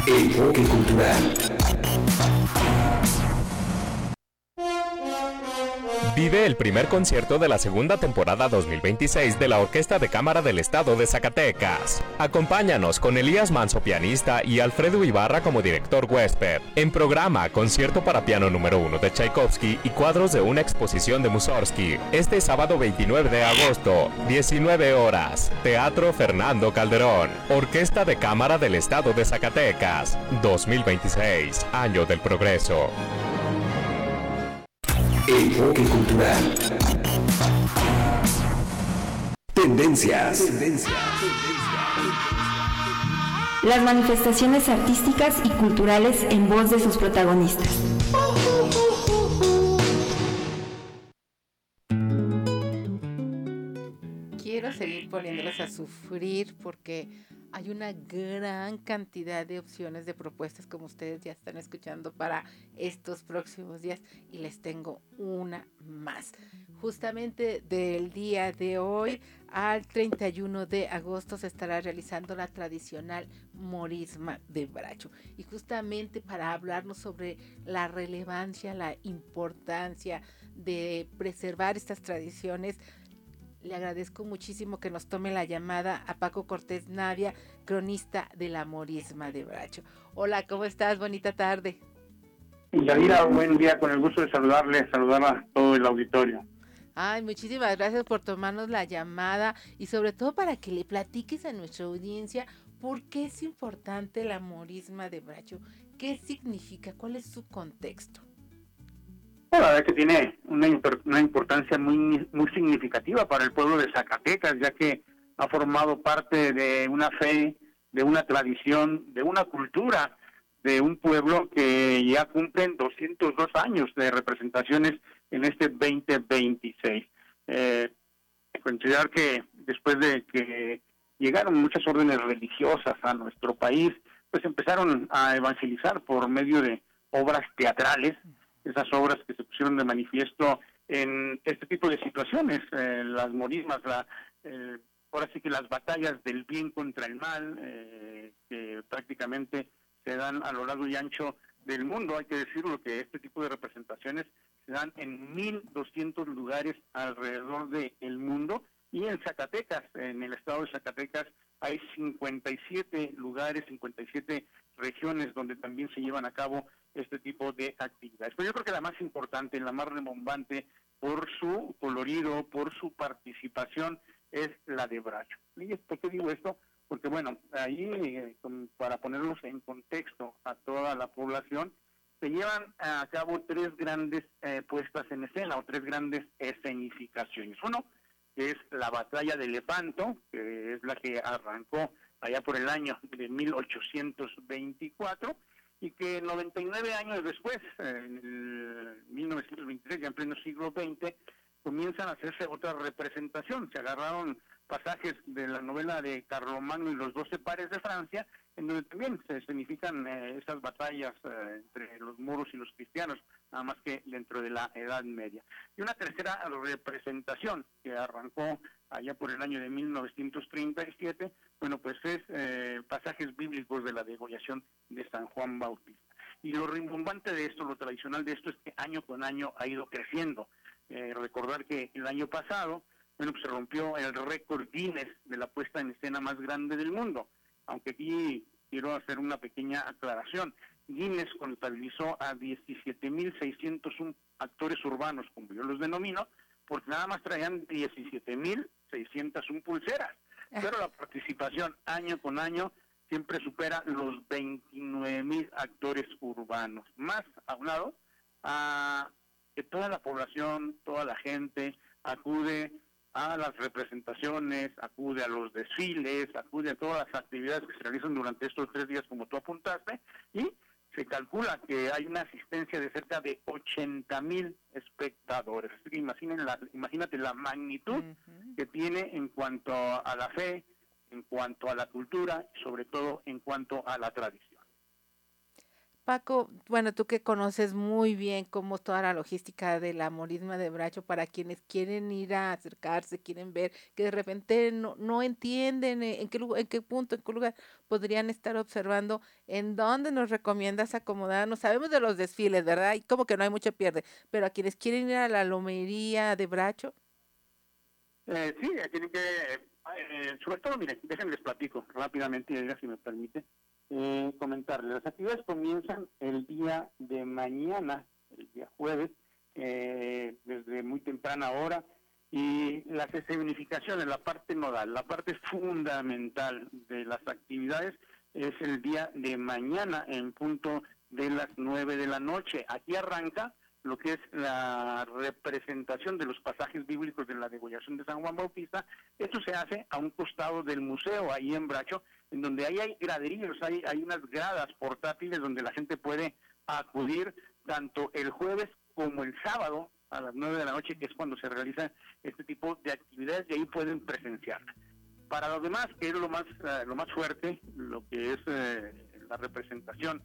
Enfoque cultural. Vive el primer concierto de la segunda temporada 2026 de la Orquesta de Cámara del Estado de Zacatecas. Acompáñanos con Elías Manso, pianista, y Alfredo Ibarra como director huésped. En programa, concierto para piano número 1 de Tchaikovsky y cuadros de una exposición de Mussorgsky. Este sábado 29 de agosto, 19 horas. Teatro Fernando Calderón. Orquesta de Cámara del Estado de Zacatecas. 2026, Año del Progreso. Enfoque cultural. Tendencias. Las manifestaciones artísticas y culturales en voz de sus protagonistas. Quiero seguir poniéndolos a sufrir porque hay una gran cantidad de opciones, de propuestas, como ustedes ya están escuchando, para estos próximos días, y les tengo una más. Justamente del día de hoy al 31 de agosto se estará realizando la tradicional Morisma de Bracho, y justamente para hablarnos sobre la relevancia, la importancia de preservar estas tradiciones, le agradezco muchísimo que nos tome la llamada a Paco Cortés Navia, cronista de la Morisma de Bracho. Hola, ¿cómo estás? Bonita tarde. Yadira, buen día, con el gusto de saludar a todo el auditorio. Ay, muchísimas gracias por tomarnos la llamada y sobre todo para que le platiques a nuestra audiencia por qué es importante la Morisma de Bracho, qué significa, cuál es su contexto. Bueno, la verdad que tiene una importancia muy significativa para el pueblo de Zacatecas, ya que ha formado parte de una fe, de una tradición, de una cultura, de un pueblo que ya cumplen 202 años de representaciones en este 2026. Considerar que después de que llegaron muchas órdenes religiosas a nuestro país, pues empezaron a evangelizar por medio de obras teatrales, esas obras que se pusieron de manifiesto en este tipo de situaciones, las morismas, ahora sí que las batallas del bien contra el mal, que prácticamente se dan a lo largo y ancho del mundo. Hay que decirlo que este tipo de representaciones se dan en 1,200 lugares alrededor del mundo, y en Zacatecas, en el estado de Zacatecas, hay 57 lugares, 57 regiones donde también se llevan a cabo este tipo de actividades. Pero yo creo que la más importante, la más rembombante por su colorido, por su participación, es la de Bracho. ¿Y por qué digo esto? Porque bueno, ahí, para ponerlos en contexto a toda la población, se llevan a cabo tres grandes puestas en escena, o tres grandes escenificaciones. Uno, que es la batalla de Lepanto, que es la que arrancó allá por el año de 1824, y que 99 años después, en el 1923, ya en pleno siglo XX, comienzan a hacerse otra representación. Se agarraron pasajes de la novela de Carlomagno y los 12 pares de Francia, en donde también se escenifican esas batallas entre los moros y los cristianos, nada más que dentro de la Edad Media. Y una tercera representación que arrancó allá por el año de 1937, bueno, pues es pasajes bíblicos de la degollación de San Juan Bautista. Y lo rimbombante de esto, lo tradicional de esto, es que año con año ha ido creciendo. Recordar que el año pasado, bueno, pues se rompió el récord Guinness de la puesta en escena más grande del mundo, aunque aquí quiero hacer una pequeña aclaración. Guinness contabilizó a 17,601 actores urbanos, como yo los denomino, porque nada más traían 17,601 pulseras, pero la participación año con año siempre supera los 29,000 actores urbanos, más aunado a que toda la población, toda la gente acude a las representaciones, acude a los desfiles, acude a todas las actividades que se realizan durante estos 3 días, como tú apuntaste, y se calcula que hay una asistencia de cerca de 80,000 espectadores. Así que imagínate la magnitud que tiene en cuanto a la fe, en cuanto a la cultura y sobre todo en cuanto a la tradición. Paco, bueno, tú que conoces muy bien cómo es toda la logística de la Morisma de Bracho, para quienes quieren ir a acercarse, quieren ver, que de repente no entienden en qué punto, en qué lugar podrían estar observando, ¿en dónde nos recomiendas acomodarnos? Sabemos de los desfiles, ¿verdad? Y como que no hay mucho pierde, pero a quienes quieren ir a la lomería de Bracho. Sí, tienen que, sobre todo, miren, déjenles platico rápidamente, si me permite, comentarles. Las actividades comienzan el día de mañana, el día jueves, desde muy temprana hora, y las escenificaciones, la parte nodal, la parte fundamental de las actividades es el día de mañana en punto de las 9 de la noche. Aquí arranca lo que es la representación de los pasajes bíblicos de la degollación de San Juan Bautista. Esto se hace a un costado del museo, ahí en Bracho, en donde ahí hay graderíos, hay unas gradas portátiles donde la gente puede acudir tanto el jueves como el sábado a las 9 de la noche, que es cuando se realiza este tipo de actividades, y ahí pueden presenciar. Para los demás, que es lo más fuerte, lo que es la representación,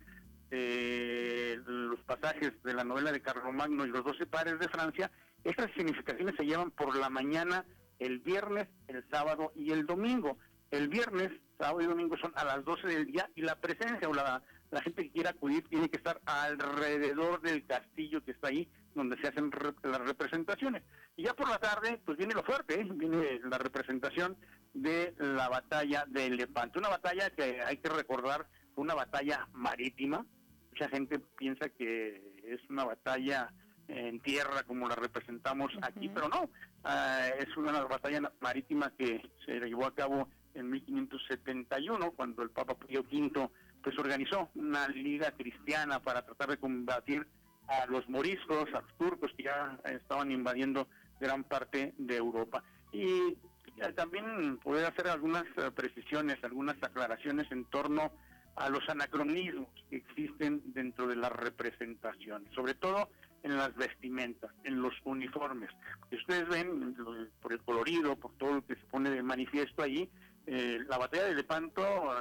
los pasajes de la novela de Carlomagno y los 12 padres de Francia, estas significaciones se llevan por la mañana, el viernes, el sábado y el domingo. El viernes, sábado y domingo son a las 12 del día, y la presencia o la gente que quiera acudir tiene que estar alrededor del castillo que está ahí, donde se hacen las representaciones. Y ya por la tarde, pues viene lo fuerte, viene la representación de la batalla de Lepanto, una batalla que hay que recordar, una batalla marítima. Mucha gente piensa que es una batalla en tierra como la representamos aquí, pero no, es una batalla marítima que se llevó a cabo en 1571, cuando el Papa Pío V pues organizó una liga cristiana para tratar de combatir a los moriscos, a los turcos que ya estaban invadiendo gran parte de Europa. Y también poder hacer algunas precisiones, algunas aclaraciones en torno a los anacronismos que existen dentro de las representaciones, sobre todo en las vestimentas, en los uniformes. Que ustedes ven, por el colorido, por todo lo que se pone de manifiesto allí, la batalla de Lepanto,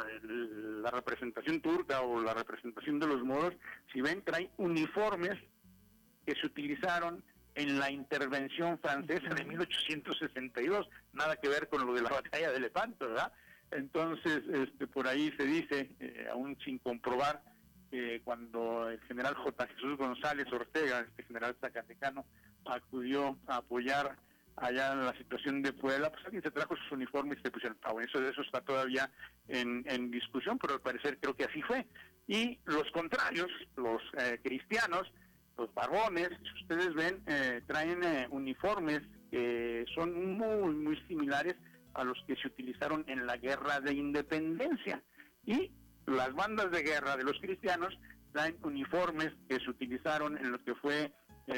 la representación turca o la representación de los moros, si ven, trae uniformes que se utilizaron en la intervención francesa de 1862, nada que ver con lo de la batalla de Lepanto, ¿verdad? Entonces, por ahí se dice, aún sin comprobar, que cuando el general J. Jesús González Ortega, este general zacatecano, acudió a apoyar allá en la situación de Puebla, pues alguien se trajo sus uniformes y se pusieron. Bueno, eso está todavía en discusión, pero al parecer creo que así fue. Y los contrarios, los cristianos, los varones, si ustedes ven, traen uniformes que son muy, muy similares a los que se utilizaron en la Guerra de Independencia. Y las bandas de guerra de los cristianos traen uniformes que se utilizaron en lo que fue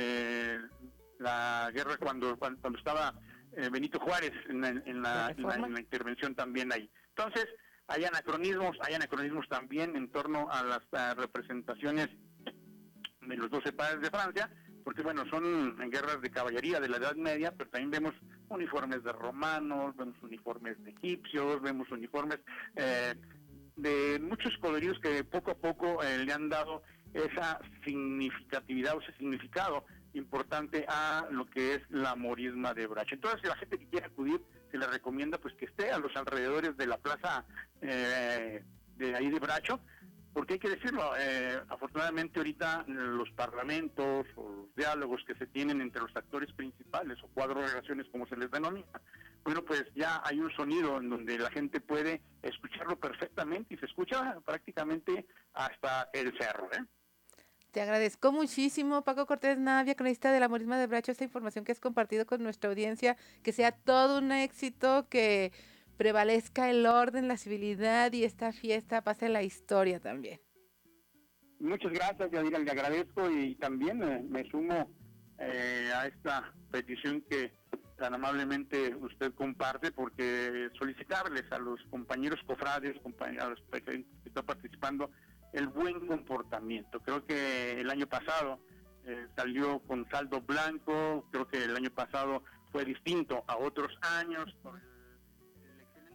la guerra cuando estaba Benito Juárez en la intervención también ahí. Entonces, hay anacronismos también en torno a las representaciones de los 12 padres de Francia, porque bueno, son guerras de caballería de la Edad Media, pero también vemos uniformes de romanos, vemos uniformes de egipcios, vemos uniformes de muchos coloridos que poco a poco le han dado esa significatividad o ese significado importante a lo que es la Morisma de Bracho. Entonces, si la gente que quiere acudir, se le recomienda pues que esté a los alrededores de la plaza de ahí de Bracho, porque hay que decirlo, afortunadamente ahorita los parlamentos o los diálogos que se tienen entre los actores principales o cuadros de relaciones como se les denomina, bueno, pues ya hay un sonido en donde la gente puede escucharlo perfectamente y se escucha prácticamente hasta el cerro, ¿eh? Te agradezco muchísimo, Paco Cortés Navia, cronista de la Morisma de Bracho, esta información que has compartido con nuestra audiencia, que sea todo un éxito, que prevalezca el orden, la civilidad y esta fiesta pase la historia también. Muchas gracias, Yadira, le agradezco y también me sumo a esta petición que tan amablemente usted comparte, porque solicitarles a los compañeros cofrades, a los que están participando, el buen comportamiento. Creo que el año pasado salió con saldo blanco, creo que el año pasado fue distinto a otros años, por el excelente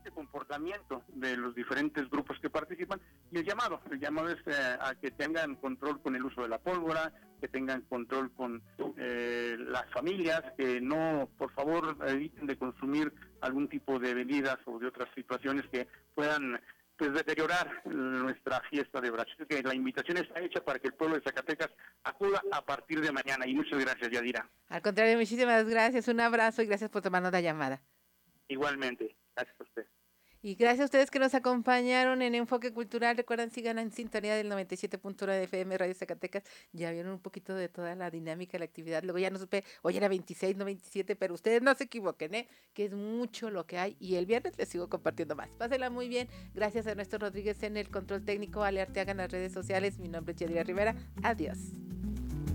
este comportamiento de los diferentes grupos que participan, y el llamado es a que tengan control con el uso de la pólvora, que tengan control con las familias, que no, por favor, eviten de consumir algún tipo de bebidas o de otras situaciones que puedan pues deteriorar nuestra fiesta de borrachos. Que la invitación está hecha para que el pueblo de Zacatecas acuda a partir de mañana, y muchas gracias, Yadira. Al contrario, muchísimas gracias, un abrazo y gracias por tomarnos la llamada. Igualmente, gracias a usted. Y gracias a ustedes que nos acompañaron en Enfoque Cultural. Recuerden, sigan en sintonía del 97.1 de FM Radio Zacatecas. Ya vieron un poquito de toda la dinámica de la actividad. Luego ya no supe, hoy era 26, no 27, pero ustedes no se equivoquen, que es mucho lo que hay. Y el viernes les sigo compartiendo más. Pásenla muy bien. Gracias a Ernesto Rodríguez en el control técnico, Ale Arteaga en las redes sociales. Mi nombre es Yadira Rivera. Adiós.